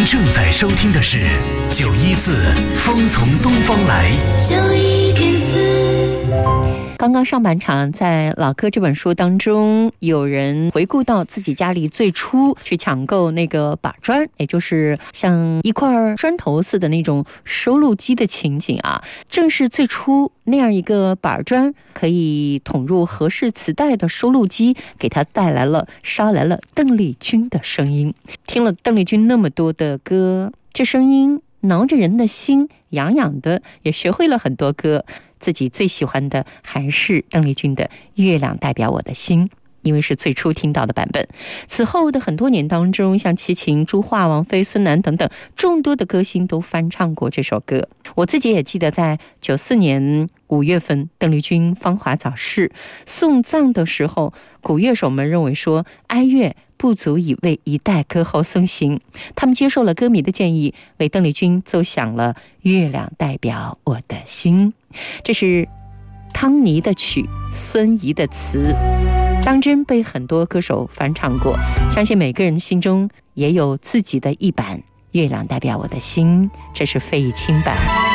正在收听的是914风从东方来914。 刚刚上半场在老歌这本书当中，有人回顾到自己家里最初去抢购那个把砖，也就是像一块砖头似的那种收录机的情景啊。正是最初那样一个把砖可以捅入合适磁带的收录机，给他带来了捎来了邓丽君的声音。听了邓丽君那么多的歌，这声音挠着人的心，痒痒的，也学会了很多歌。自己最喜欢的还是邓丽君的《月亮代表我的心》，因为是最初听到的版本。此后的很多年当中，像齐秦、朱桦、王菲、孙楠等等众多的歌星都翻唱过这首歌。我自己也记得在94年5月份邓丽君芳华早逝，送葬的时候，古乐手们认为说哀乐不足以为一代歌后送行，他们接受了歌迷的建议，为邓丽君奏响了《月亮代表我的心》。这是汤尼的曲，孙怡的词，当真被很多歌手翻唱过，相信每个人心中也有自己的一版《月亮代表我的心》，这是费玉清版。